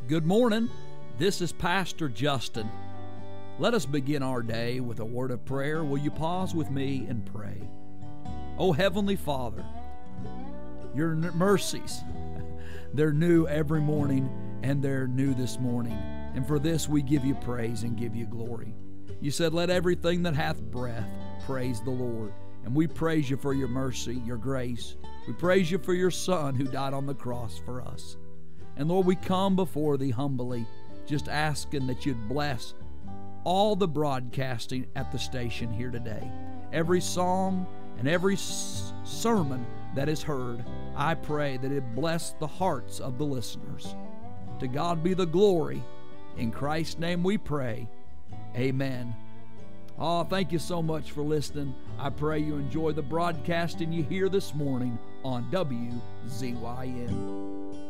Good morning. This is Pastor Justin. Let us begin our day with a word of prayer. Will you pause with me and pray? Oh, Heavenly Father, your mercies, they're new every morning, and they're new this morning. And for this we give you praise and give you glory. You said, let everything that hath breath praise the Lord. And we praise you for your mercy, your grace. We praise you for your Son who died on the cross for us. And Lord, we come before thee humbly, just asking that you'd bless all the broadcasting at the station here today. Every song and every sermon that is heard, I pray that it bless the hearts of the listeners. To God be the glory. In Christ's name we pray. Amen. Oh, thank you so much for listening. I pray you enjoy the broadcasting you hear this morning on WZYN.